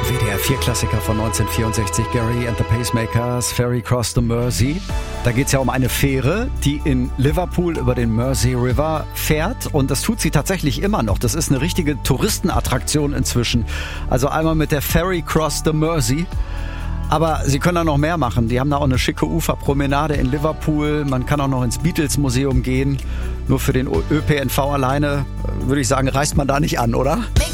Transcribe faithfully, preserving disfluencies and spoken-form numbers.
W D R vier Klassiker von neunzehnhundertvierundsechzig, Gary and the Pacemakers, Ferry Cross the Mersey. Da geht es ja um eine Fähre, die in Liverpool über den Mersey River fährt. Und das tut sie tatsächlich immer noch. Das ist eine richtige Touristenattraktion inzwischen. Also einmal mit der Ferry Cross the Mersey. Aber sie können da noch mehr machen. Die haben da auch eine schicke Uferpromenade in Liverpool. Man kann auch noch ins Beatles-Museum gehen. Nur für den Ö P N V alleine, würde ich sagen, reist man da nicht an, oder?